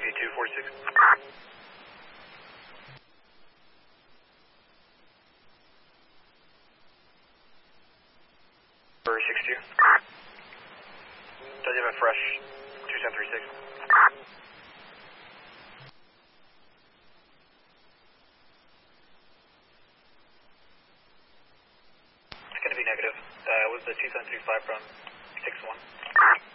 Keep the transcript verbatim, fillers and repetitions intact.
V two forty-six. For six two. Does you have a fresh two seven three six? It's going to be negative. Uh, was the two seven three five from six one?